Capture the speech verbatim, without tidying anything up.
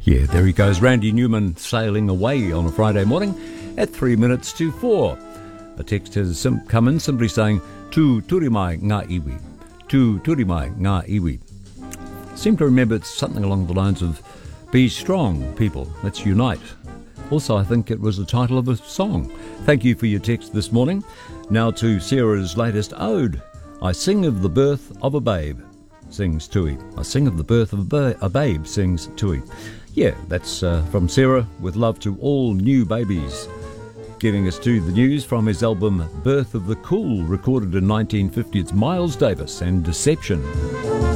Yeah, there he goes, Randy Newman sailing away on a Friday morning at three minutes to four. A text has sim- come in simply saying, Tu turimai ngā iwi. Tu turimai ngā iwi. Seem to remember it's something along the lines of, be strong, people, let's unite. Also, I think it was the title of a song. Thank you for your text this morning. Now to Sarah's latest ode. I sing of the birth of a babe, sings Tui. I sing of the birth of a, ba- a babe, sings Tui. Yeah, that's uh, from Sarah, with love to all new babies. Getting us to the news from his album Birth of the Cool, recorded in nineteen fifty, it's Miles Davis and Deception.